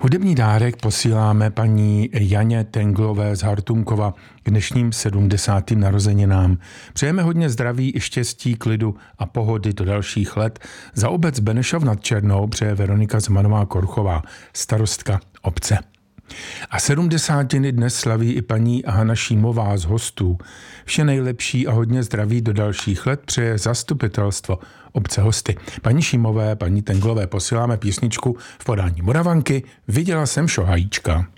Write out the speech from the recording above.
Hudební dárek posíláme paní Janě Tenglové z Hartunkova k dnešním 70. narozeninám. Přejeme hodně zdraví i štěstí, klidu a pohody do dalších let. Za obec Benešov nad Černou přeje Veronika Zemanová-Korchová, starostka obce. A 70. dnes slaví i paní Hana Šímová z Hostů. Vše nejlepší a hodně zdraví do dalších let přeje zastupitelstvo obce Hosty. Paní Šímové, paní Tenglové posíláme písničku v podání Moravanky Viděla jsem šohajíčka.